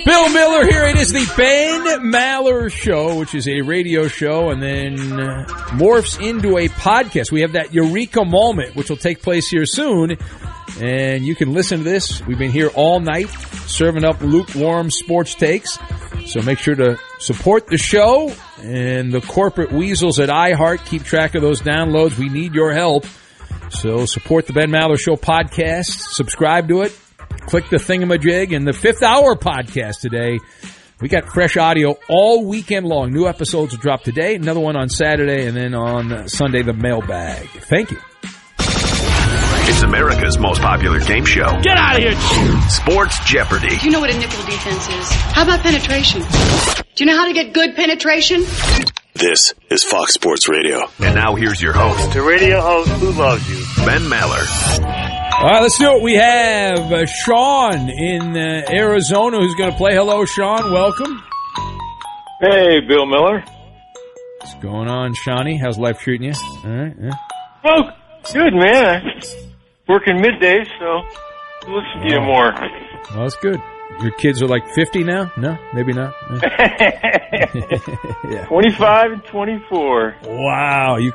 Bill Miller here. It is the Ben Maller Show, which is a radio show and then morphs into a podcast. We have that Eureka moment, which will take place here soon. And you can listen to this. We've been here all night serving up lukewarm sports takes. So make sure to support the show. And the corporate weasels at iHeart keep track of those downloads. We need your help. So support the Ben Maller Show podcast. Subscribe to it. Click the thingamajig. And the 5th Hour podcast today. We got fresh audio all weekend long. New episodes will drop today. Another one on Saturday. And then on Sunday, the mailbag. Thank you. It's America's most popular game show. Get out of here! Sports Jeopardy. Do you know what a nickel defense is? How about penetration? Do you know how to get good penetration? This is Fox Sports Radio. And now here's your host. The radio host who loves you. Ben Maller. All right, let's do it. We have Sean in Arizona who's going to play. Hello, Sean. Welcome. Hey, Bill Miller. What's going on, Shawnee? How's life treating you? All right. Yeah. Oh, good, man. Working midday, so we'll listen to you more. Well, that's good. Your kids are like 50 now? No, maybe not. Yeah. 25 and 24. Wow, you